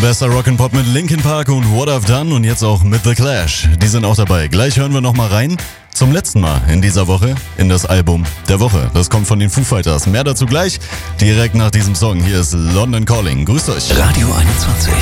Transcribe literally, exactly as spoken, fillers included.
Bester Rock'n'Pop mit Linkin Park und What I've Done und jetzt auch mit The Clash. Die sind auch dabei. Gleich hören wir nochmal rein. Zum letzten Mal in dieser Woche in das Album der Woche. Das kommt von den Foo Fighters. Mehr dazu gleich direkt nach diesem Song. Hier ist London Calling. Grüßt euch. Radio einundzwanzig.